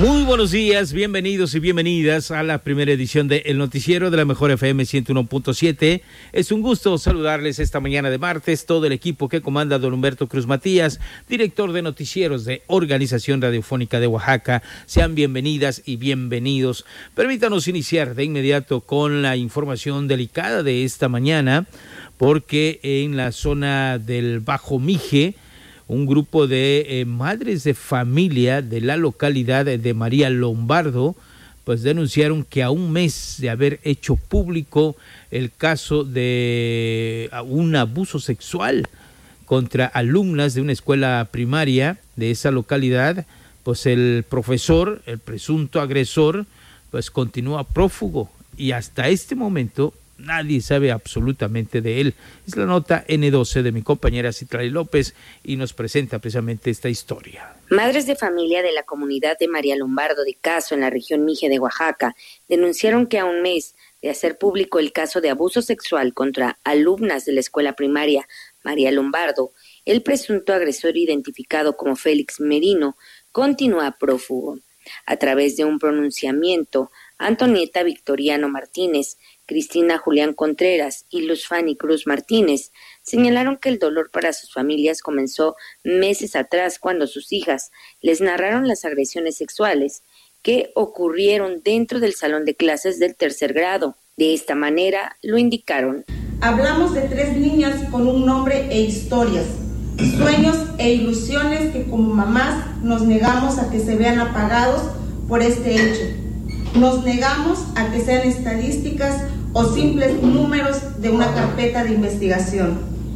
Muy buenos días, bienvenidos y bienvenidas a la primera edición de El Noticiero de la Mejor FM 101.7. Es un gusto saludarles esta mañana de martes, todo el equipo que comanda don Humberto Cruz Matías, director de noticieros de Organización Radiofónica de Oaxaca. Sean bienvenidas y bienvenidos. Permítanos iniciar de inmediato con la información delicada de esta mañana, porque en la zona del Bajo Mije, un grupo de madres de familia de la localidad de María Lombardo, pues denunciaron que a un mes de haber hecho público el caso de un abuso sexual contra alumnas de una escuela primaria de esa localidad, pues el profesor, el presunto agresor, pues continúa prófugo y hasta este momento nadie sabe absolutamente de él. Es la nota N12 de mi compañera Citlali López y nos presenta precisamente esta historia. Madres de familia de la comunidad de María Lombardo de Caso en la región Mije de Oaxaca denunciaron que a un mes de hacer público el caso de abuso sexual contra alumnas de la escuela primaria María Lombardo, el presunto agresor identificado como Félix Merino continúa prófugo. A través de un pronunciamiento, Antonieta Victoriano Martínez, Cristina Julián Contreras y Luz Fanny Cruz Martínez señalaron que el dolor para sus familias comenzó meses atrás cuando sus hijas les narraron las agresiones sexuales que ocurrieron dentro del salón de clases del tercer grado. De esta manera lo indicaron. Hablamos de 3 niñas con un nombre e historias, sueños e ilusiones que como mamás nos negamos a que se vean apagados por este hecho. Nos negamos a que sean estadísticas o simples números de una carpeta de investigación.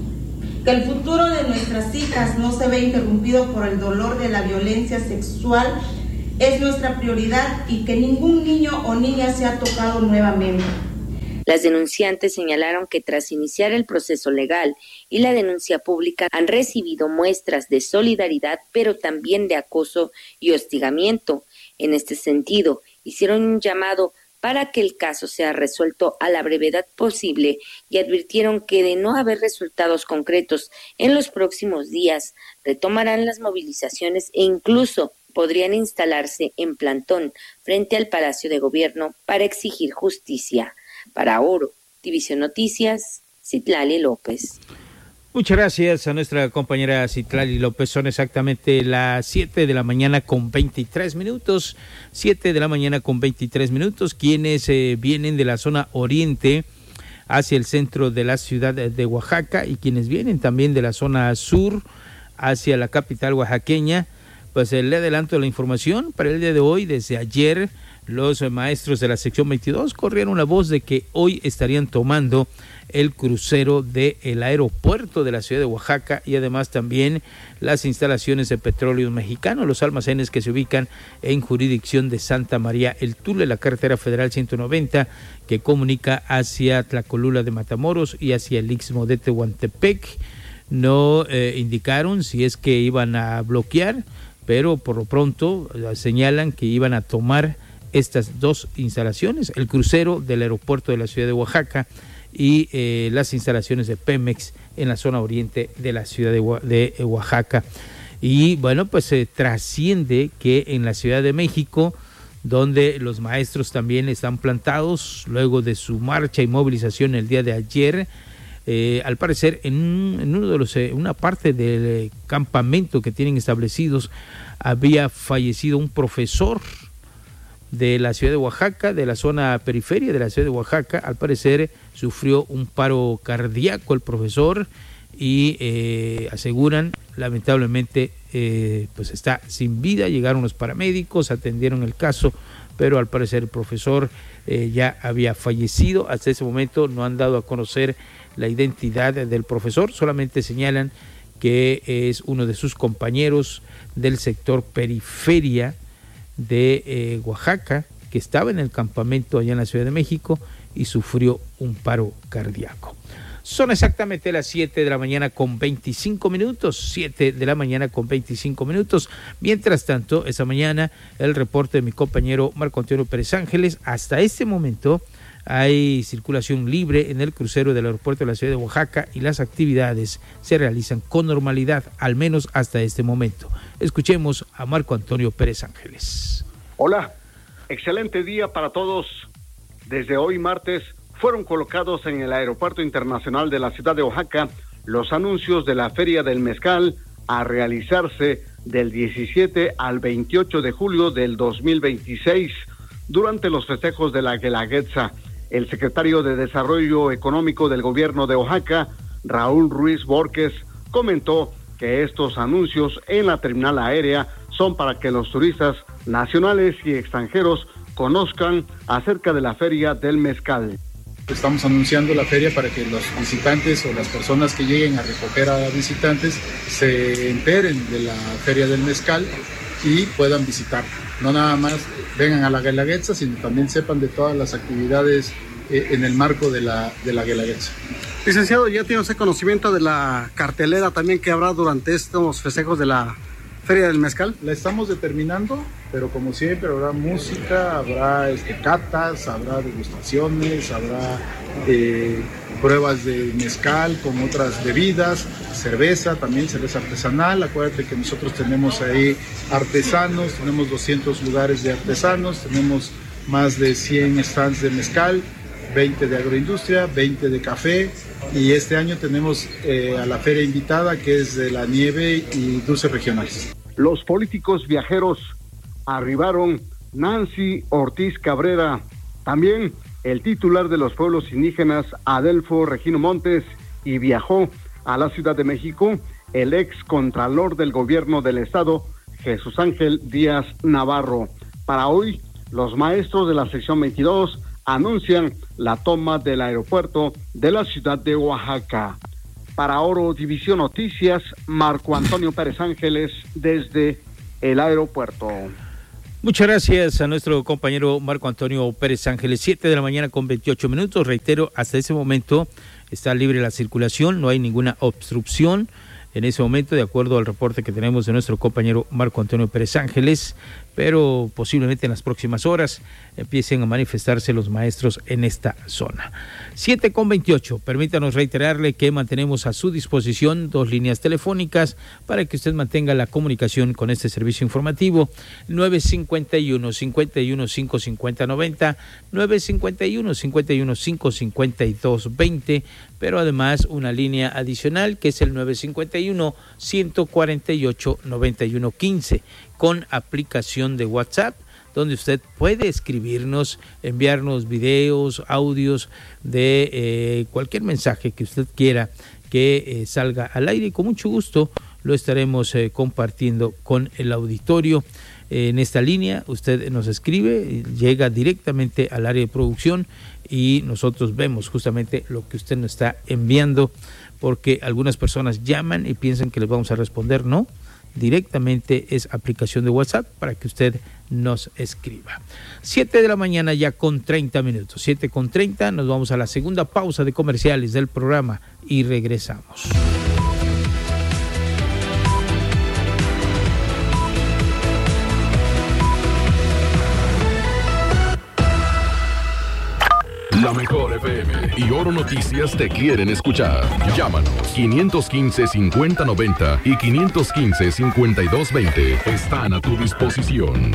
Que el futuro de nuestras hijas no se vea interrumpido por el dolor de la violencia sexual es nuestra prioridad y que ningún niño o niña sea tocado nuevamente. Las denunciantes señalaron que tras iniciar el proceso legal y la denuncia pública han recibido muestras de solidaridad, pero también de acoso y hostigamiento. En este sentido, hicieron un llamado para que el caso sea resuelto a la brevedad posible y advirtieron que de no haber resultados concretos en los próximos días, retomarán las movilizaciones e incluso podrían instalarse en plantón frente al Palacio de Gobierno para exigir justicia. Para Oro, División Noticias, Citlali López. Muchas gracias a nuestra compañera Citlali López. Son exactamente las 7 de la mañana con 23 minutos. 7 de la mañana con 23 minutos. Quienes vienen de la zona oriente hacia el centro de la ciudad de Oaxaca y quienes vienen también de la zona sur hacia la capital oaxaqueña, pues le adelanto la información para el día de hoy. Desde ayer, los maestros de la sección 22 corrieron la voz de que hoy estarían tomando el crucero del aeropuerto de la ciudad de Oaxaca y además también las instalaciones de Petróleos Mexicanos, los almacenes que se ubican en jurisdicción de Santa María el Tule, la carretera federal 190 que comunica hacia Tlacolula de Matamoros y hacia el Istmo de Tehuantepec. No indicaron si es que iban a bloquear, pero por lo pronto señalan que iban a tomar estas dos instalaciones, el crucero del aeropuerto de la ciudad de Oaxaca y las instalaciones de Pemex en la zona oriente de la ciudad de Oaxaca. Y bueno, pues se trasciende que en la Ciudad de México, donde los maestros también están plantados luego de su marcha y movilización el día de ayer, al parecer en uno de los una parte del campamento que tienen establecidos había fallecido un profesor de la ciudad de Oaxaca, de la zona periferia de la ciudad de Oaxaca. Al parecer sufrió un paro cardíaco el profesor y aseguran lamentablemente pues está sin vida. Llegaron los paramédicos, atendieron el caso, pero al parecer el profesor ya había fallecido. Hasta ese momento no han dado a conocer la identidad del profesor, solamente señalan que es uno de sus compañeros del sector periferia de Oaxaca, que estaba en el campamento allá en la Ciudad de México y sufrió un paro cardíaco. Son exactamente las 7 de la mañana con 25 minutos, 7 de la mañana con 25 minutos. Mientras tanto, esa mañana, el reporte de mi compañero Marco Antonio Pérez Ángeles. Hasta este momento hay circulación libre en el crucero del aeropuerto de la ciudad de Oaxaca y las actividades se realizan con normalidad, al menos hasta este momento. Escuchemos a Marco Antonio Pérez Ángeles. Hola, excelente día para todos. Desde hoy martes fueron colocados en el Aeropuerto Internacional de la ciudad de Oaxaca los anuncios de la Feria del Mezcal a realizarse del 17 al 28 de julio del 2026 durante los festejos de la Guelaguetza. El secretario de Desarrollo Económico del Gobierno de Oaxaca, Raúl Ruiz Borges, comentó que estos anuncios en la terminal aérea son para que los turistas nacionales y extranjeros conozcan acerca de la Feria del Mezcal. Estamos anunciando la feria para que los visitantes o las personas que lleguen a recoger a visitantes se enteren de la Feria del Mezcal y puedan visitar. No nada más vengan a la Guelaguetza, sino también sepan de todas las actividades en el marco de la Guelaguetza. Licenciado, ¿ya tiene usted conocimiento de la cartelera también que habrá durante estos festejos de la Feria del Mezcal? La estamos determinando, pero como siempre habrá música, habrá catas, habrá degustaciones, habrá pruebas de mezcal con otras bebidas, cerveza, también cerveza artesanal. Acuérdate que nosotros tenemos ahí artesanos, tenemos 200 lugares de artesanos, tenemos más de 100 stands de mezcal, 20 de agroindustria, 20 de café, y este año tenemos a la feria invitada, que es de la nieve y dulces regionales. Los políticos viajeros arribaron Nancy Ortiz Cabrera, también el titular de los pueblos indígenas Adelfo Regino Montes, y viajó a la Ciudad de México el ex contralor del gobierno del estado, Jesús Ángel Díaz Navarro. Para hoy, los maestros de la sección 22 anuncian la toma del aeropuerto de la ciudad de Oaxaca. Para Oro División Noticias, Marco Antonio Pérez Ángeles desde el aeropuerto. Muchas gracias a nuestro compañero Marco Antonio Pérez Ángeles. 7 de la mañana con 28 minutos. Reitero, hasta ese momento está libre la circulación, no hay ninguna obstrucción en ese momento, de acuerdo al reporte que tenemos de nuestro compañero Marco Antonio Pérez Ángeles, pero posiblemente en las próximas horas empiecen a manifestarse los maestros en esta zona. 7:28, permítanos reiterarle que mantenemos a su disposición 2 líneas telefónicas para que usted mantenga la comunicación con este servicio informativo: 951-51-550-90, 951-51-552-20, pero además una línea adicional que es el 951-148-9115 con aplicación de WhatsApp, donde usted puede escribirnos, enviarnos videos, audios de cualquier mensaje que usted quiera que salga al aire, y con mucho gusto lo estaremos compartiendo con el auditorio. En esta línea usted nos escribe, llega directamente al área de producción y nosotros vemos justamente lo que usted nos está enviando, porque algunas personas llaman y piensan que les vamos a responder. No, directamente es aplicación de WhatsApp para que usted nos escriba. 7 de la mañana ya con 30 minutos, 7:30, nos vamos a la segunda pausa de comerciales del programa y regresamos. La Mejor FM y Oro Noticias te quieren escuchar. Llámanos 515-5090 y 515-5220. Están a tu disposición.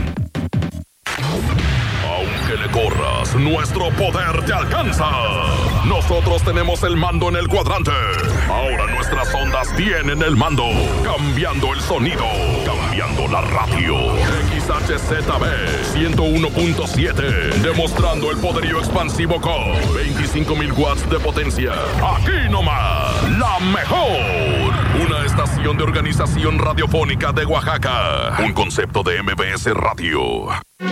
Aunque le corras, nuestro poder te alcanza. Nosotros tenemos el mando en el cuadrante. Ahora nuestras ondas tienen el mando. Cambiando el sonido. Cambiando la radio. XHZB 101.7. Demostrando el poderío expansivo con 25,000 watts de potencia. Aquí nomás, La Mejor. Una estación de Organización Radiofónica de Oaxaca. Un concepto de MBS Radio.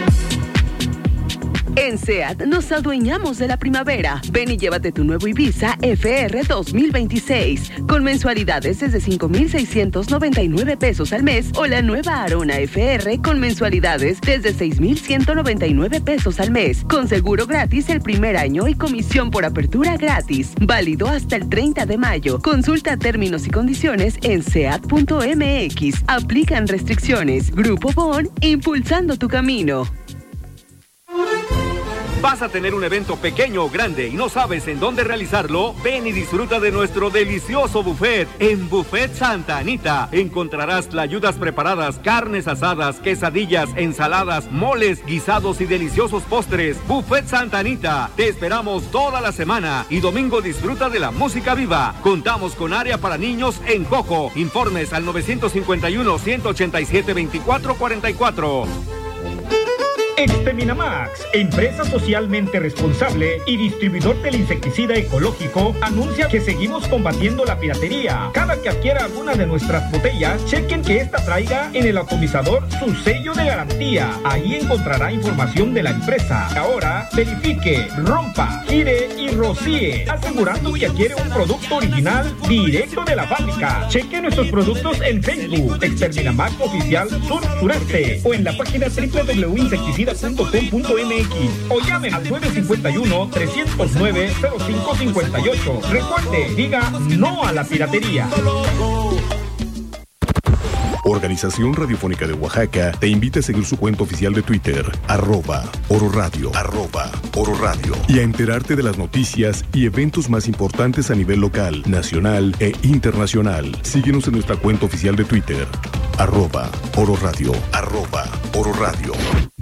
En SEAT nos adueñamos de la primavera. Ven y llévate tu nuevo Ibiza FR 2026 con mensualidades desde 5,699 pesos al mes, o la nueva Arona FR con mensualidades desde 6,199 pesos al mes, con seguro gratis el primer año y comisión por apertura gratis. Válido hasta el 30 de mayo. Consulta términos y condiciones en seat.mx. Aplican restricciones. Grupo Bon, impulsando tu camino. ¿Vas a tener un evento pequeño o grande y no sabes en dónde realizarlo? Ven y disfruta de nuestro delicioso buffet. En Buffet Santa Anita encontrarás tlayudas preparadas, carnes asadas, quesadillas, ensaladas, moles, guisados y deliciosos postres. Buffet Santa Anita, te esperamos toda la semana y domingo disfruta de la música viva. Contamos con área para niños en Cojo. Informes al 951-187-2444. Exterminamax, empresa socialmente responsable y distribuidor del insecticida ecológico, anuncia que seguimos combatiendo la piratería. Cada que adquiera alguna de nuestras botellas, chequen que esta traiga en el atomizador su sello de garantía. Ahí encontrará información de la empresa. Ahora, verifique, rompa, gire y rocíe, asegurando que adquiere un producto original directo de la fábrica. Cheque nuestros productos en Facebook, Exterminamax Oficial Sur Sureste, o en la página www.insecticida.com.mx o llamen al 951-309-0558. Recuerde, diga no a la piratería. Organización Radiofónica de Oaxaca te invita a seguir su cuenta oficial de Twitter, @ororadio, @ororadio, y a enterarte de las noticias y eventos más importantes a nivel local, nacional e internacional. Síguenos en nuestra cuenta oficial de Twitter, @ororadio, @ororadio.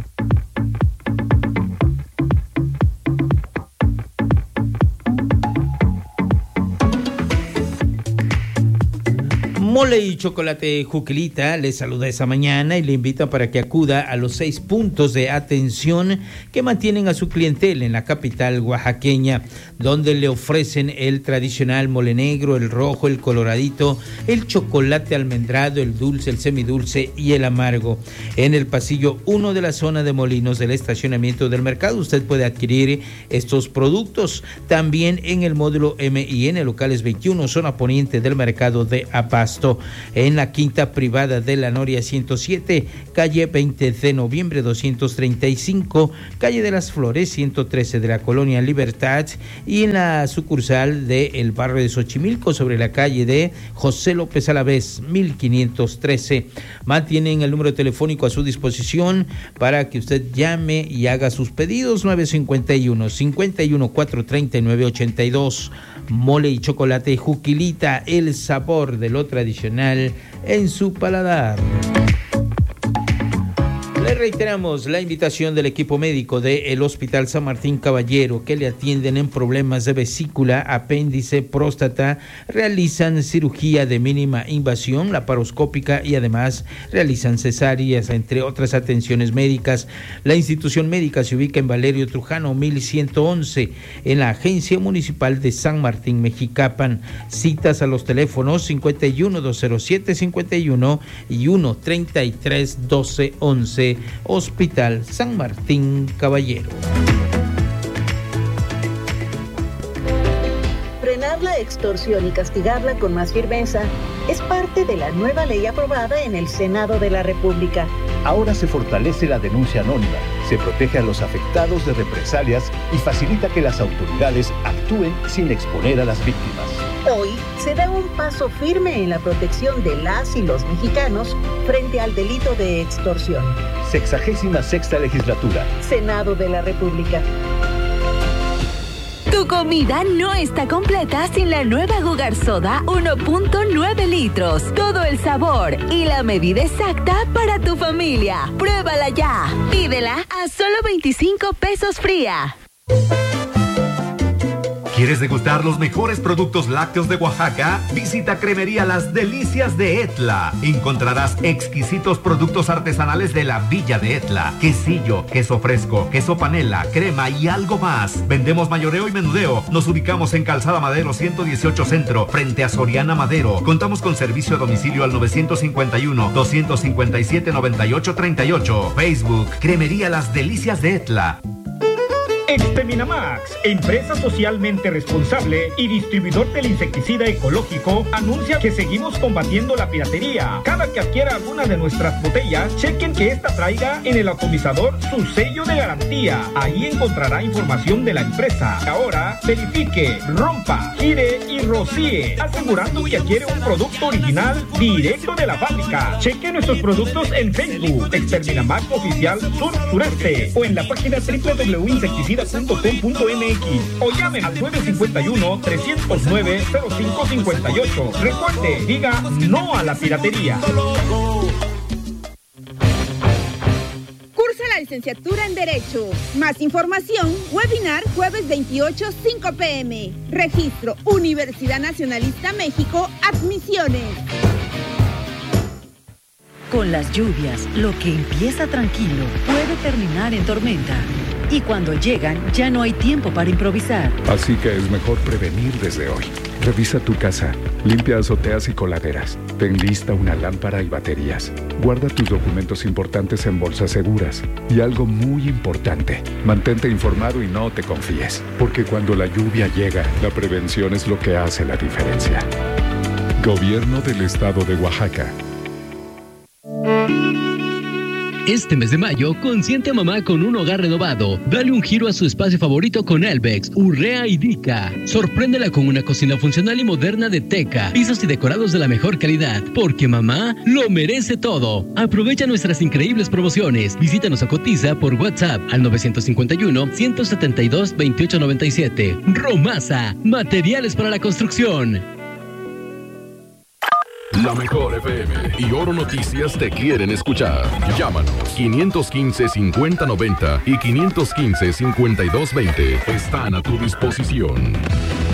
Mole y Chocolate Juquilita le saluda esta mañana y le invita para que acuda a los 6 puntos de atención que mantienen a su clientela en la capital oaxaqueña, donde le ofrecen el tradicional mole negro, el rojo, el coloradito, el chocolate almendrado, el dulce, el semidulce y el amargo. En el pasillo 1 de la zona de Molinos del estacionamiento del mercado usted puede adquirir estos productos. También en el módulo M&N, locales 21, zona poniente del mercado de Abasto. En la quinta privada de la Noria 107, calle 20 de noviembre 235, calle de las Flores 113 de la Colonia Libertad, y en la sucursal del barrio de Xochimilco sobre la calle de José López Alavés 1513. Mantienen el número telefónico a su disposición para que usted llame y haga sus pedidos: 951-51-439-82. Mole y Chocolate Juquilita, el sabor de lo tradicional en su paladar. Le reiteramos la invitación del equipo médico del Hospital San Martín Caballero, que le atienden en problemas de vesícula, apéndice, próstata, realizan cirugía de mínima invasión, laparoscópica, y además realizan cesáreas, entre otras atenciones médicas. La institución médica se ubica en Valerio Trujano 1111, en la Agencia Municipal de San Martín Mexicapan. Citas a los teléfonos 51-207-51 y 1-33-12-11. Hospital San Martín Caballero. Frenar la extorsión y castigarla con más firmeza es parte de la nueva ley aprobada en el Senado de la República. Ahora se fortalece la denuncia anónima, se protege a los afectados de represalias y facilita que las autoridades actúen sin exponer a las víctimas. Hoy se da un paso firme en la protección de las y los mexicanos frente al delito de extorsión. 66ª legislatura. Senado de la República. Tu comida no está completa sin la nueva Gugar Soda 1.9 litros. Todo el sabor y la medida exacta para tu familia. Pruébala ya. Pídela a solo 25 pesos fría. ¿Quieres degustar los mejores productos lácteos de Oaxaca? Visita Cremería Las Delicias de Etla. Encontrarás exquisitos productos artesanales de la Villa de Etla. Quesillo, queso fresco, queso panela, crema y algo más. Vendemos mayoreo y menudeo. Nos ubicamos en Calzada Madero 118 Centro, frente a Soriana Madero. Contamos con servicio a domicilio al 951-257-9838. Facebook, Cremería Las Delicias de Etla. Exterminamax, empresa socialmente responsable y distribuidor del insecticida ecológico, anuncia que seguimos combatiendo la piratería. Cada que adquiera alguna de nuestras botellas, chequen que esta traiga en el atomizador su sello de garantía. Ahí encontrará información de la empresa. Ahora, verifique, rompa, gire y rocíe, asegurando que adquiere un producto original directo de la fábrica. Cheque nuestros productos en Facebook, Exterminamax Oficial Sur Sureste, o en la página www.insecticida.com.mx cursalsentiatura.com.mx o llamen al 951-309-0558. Recuerde, diga no a la piratería. Cursa la licenciatura en Derecho. Más información, webinar jueves 28, 5 p.m. Registro Universidad Nacionalista México, admisiones. Con las lluvias, lo que empieza tranquilo puede terminar en tormenta. Y cuando llegan, ya no hay tiempo para improvisar. Así que es mejor prevenir desde hoy. Revisa tu casa, limpia azoteas y coladeras, ten lista una lámpara y baterías. Guarda tus documentos importantes en bolsas seguras. Y algo muy importante, mantente informado y no te confíes. Porque cuando la lluvia llega, la prevención es lo que hace la diferencia. Gobierno del Estado de Oaxaca. Este mes de mayo, consiente a mamá con un hogar renovado. Dale un giro a su espacio favorito con Elvex, Urrea y Dica. Sorpréndela con una cocina funcional y moderna de Teca. Pisos y decorados de la mejor calidad. Porque mamá lo merece todo. Aprovecha nuestras increíbles promociones. Visítanos o cotiza por WhatsApp al 951-172-2897. Romasa, materiales para la construcción. La Mejor FM y Oro Noticias te quieren escuchar. Llámanos 515-5090 y 515-5220. Están a tu disposición.